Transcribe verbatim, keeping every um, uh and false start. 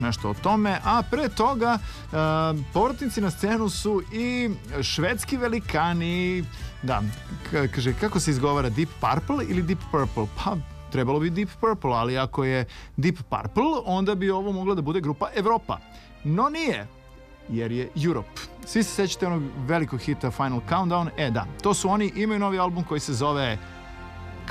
nešto o tome, a pre toga uh, povratnici na scenu su i švedski velikani, da, kaže, kako se izgovara, Deep Purple ili Deep Purple? Pa, trebalo bi Deep Purple, ali ako je Deep Purple, onda bi ovo mogla da bude grupa Evropa. No nije, jer je Europe. Svi se sećate onog velikog hita Final Countdown? E da, to su oni, imaju novi album koji se zove